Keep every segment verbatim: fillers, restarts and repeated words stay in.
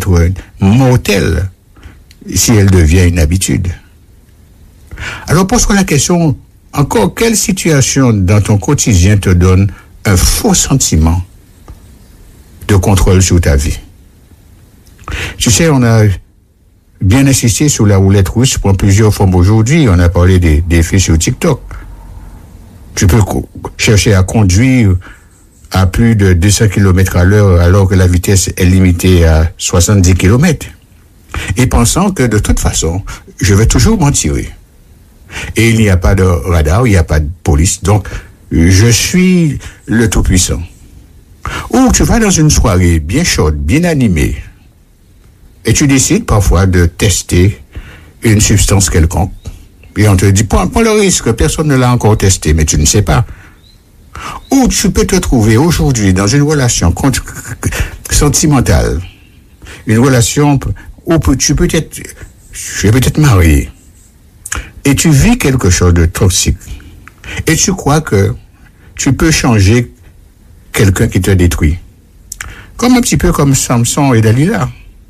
être mortelle si elle devient une habitude. Alors pose-toi la question, encore, quelle situation dans ton quotidien te donne un faux sentiment de contrôle sur ta vie? Tu sais, on a bien insisté sur la roulette russe pour plusieurs formes aujourd'hui. On a parlé des défis sur TikTok. Tu peux co- chercher à conduire à plus de deux cents kilomètres à l'heure alors que la vitesse est limitée à soixante-dix kilomètres. Et pensant que de toute façon, je vais toujours m'en tirer. Et il n'y a pas de radar, il n'y a pas de police. Donc, je suis le tout-puissant. Ou tu vas dans une soirée bien chaude, bien animée, et tu décides parfois de tester une substance quelconque. Et on te dit, prends, prends le risque, personne ne l'a encore testé, mais tu ne sais pas. Ou tu peux te trouver aujourd'hui dans une relation contre, sentimentale, une relation où tu peux être, tu es peut-être marié, et tu vis quelque chose de toxique, et tu crois que tu peux changer quelqu'un qui te détruit. Comme un petit peu comme Samson et Dalila.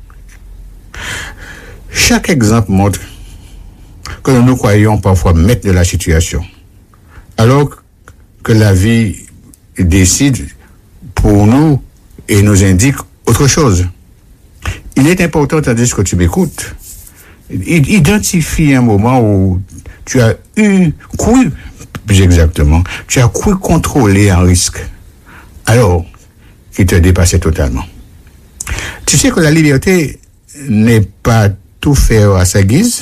Chaque exemple montre que nous nous croyons parfois maîtres de la situation, alors que la vie décide pour nous et nous indique autre chose. Il est important, tandis que tu m'écoutes, identifie un moment où tu as eu, cru, plus exactement, tu as cru contrôler un risque, alors qu'il te dépassait totalement. Tu sais que la liberté n'est pas tout faire à sa guise.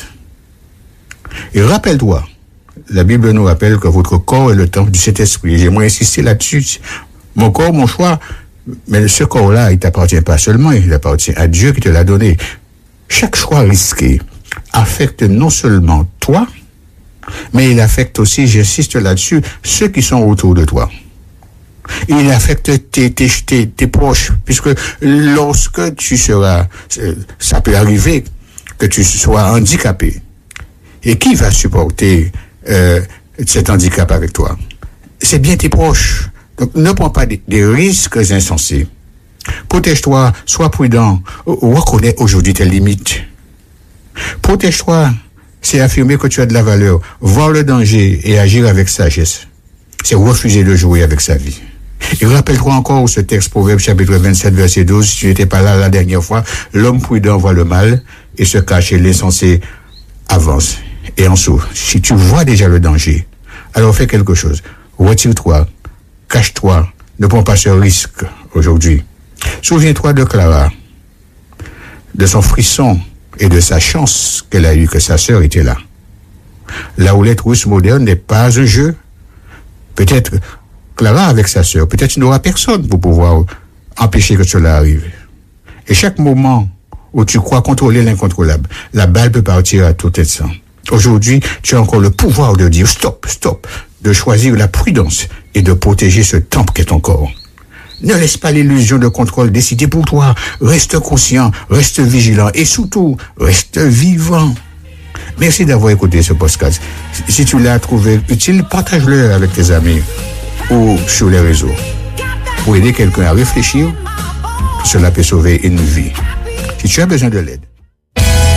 Et rappelle-toi, la Bible nous rappelle que votre corps est le temple du Saint-Esprit. J'aimerais insister là-dessus. Mon corps, mon choix, mais ce corps-là, il t'appartient pas seulement, il appartient à Dieu qui te l'a donné. Chaque choix risqué affecte non seulement toi, mais il affecte aussi, j'insiste là-dessus, ceux qui sont autour de toi. Il affecte tes, tes, tes, tes proches, puisque lorsque tu seras, ça peut arriver que tu sois handicapé. Et qui va supporter euh, cet handicap avec toi? C'est bien tes proches. Donc ne prends pas des, des risques insensés. Protège-toi, sois prudent, reconnais aujourd'hui tes limites. Protège-toi, c'est affirmer que tu as de la valeur, voir le danger et agir avec sagesse. C'est refuser de jouer avec sa vie. Et rappelle-toi encore ce texte, Proverbe chapitre vingt-sept, verset douze, si tu n'étais pas là la dernière fois, l'homme prudent voit le mal et se cache, et l'insensé avance et en souffre. Si tu vois déjà le danger, alors fais quelque chose. Retire-toi, cache-toi, ne prends pas ce risque aujourd'hui. Souviens-toi de Clara, de son frisson et de sa chance qu'elle a eue que sa sœur était là. La roulette russe moderne n'est pas un jeu. Peut-être Clara avec sa sœur, peut-être il n'aura personne pour pouvoir empêcher que cela arrive. Et chaque moment où tu crois contrôler l'incontrôlable, la balle peut partir à tout instant. Aujourd'hui, tu as encore le pouvoir de dire stop, stop, de choisir la prudence et de protéger ce temple qu'est ton corps. Ne laisse pas l'illusion de contrôle décider pour toi. Reste conscient, reste vigilant et surtout, reste vivant. Merci d'avoir écouté ce podcast. Si tu l'as trouvé utile, partage-le avec tes amis ou sur les réseaux. Pour aider quelqu'un à réfléchir, cela peut sauver une vie. Si tu as besoin de l'aide,